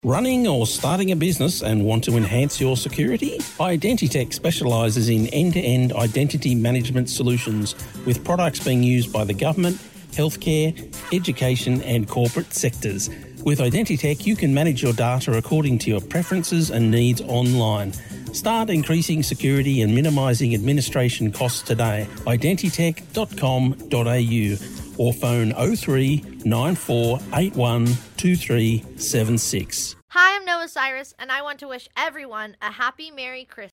Running or starting a business and want to enhance your security? Identitech specialises in end-to-end identity management solutions with products being used by the government, healthcare, education and corporate sectors. With Identitech, you can manage your data according to your preferences and needs online. Start increasing security and minimising administration costs today. Identitech.com.au or phone 03 9481 2376. Hi, I'm Noah Cyrus, and I want to wish everyone a happy Merry Christmas.